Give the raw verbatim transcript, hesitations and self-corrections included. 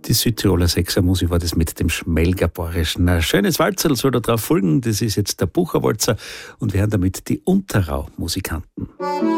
Die Südtiroler Sechsermusik war das mit dem Schmelgerborischen. Ein schönes Walzerl soll da drauf folgen. Das ist jetzt der Bucherwalzer und wir hören damit die Unterrau-Musikanten.